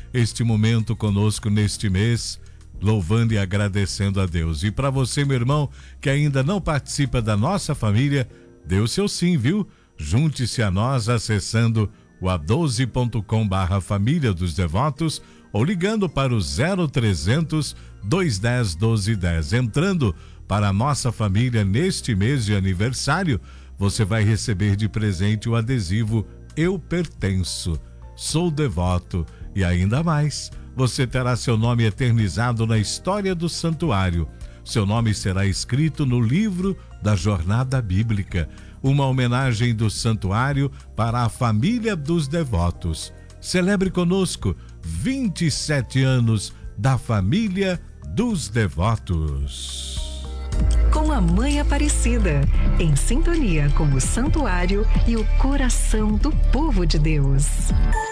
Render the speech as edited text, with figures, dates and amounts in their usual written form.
este momento conosco neste mês, louvando e agradecendo a Deus. E para você, meu irmão, que ainda não participa da nossa família, dê o seu sim, viu? Junte-se a nós acessando o a12.com/família dos devotos ou ligando para o 0300 210 1210. Entrando para a nossa família neste mês de aniversário, você vai receber de presente o adesivo Eu Pertenço, Sou Devoto, e ainda mais, você terá seu nome eternizado na história do santuário. Seu nome será escrito no livro da Jornada Bíblica, uma homenagem do santuário para a família dos devotos. Celebre conosco 27 anos da família dos devotos. Com a Mãe Aparecida, em sintonia com o santuário e o coração do povo de Deus.